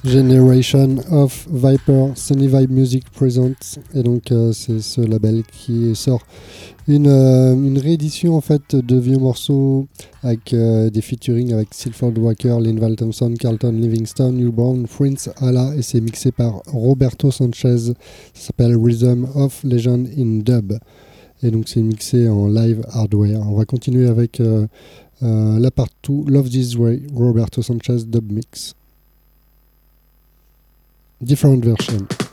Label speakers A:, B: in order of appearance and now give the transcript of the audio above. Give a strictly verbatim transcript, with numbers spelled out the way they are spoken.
A: Generation of Viper, Sunny Vibe Music Presents, et donc euh, c'est ce label qui sort une, euh, une réédition en fait de vieux morceaux avec euh, des featuring avec Silford Walker, Linval Thompson, Carlton Livingston, Newborn, Prince Allah, et c'est mixé par Roberto Sanchez. Ça s'appelle Rhythm of Legend in Dub, et donc c'est mixé en live hardware. On va continuer avec euh, euh, la part deux, Love This Way, Roberto Sanchez dub mix. Different version.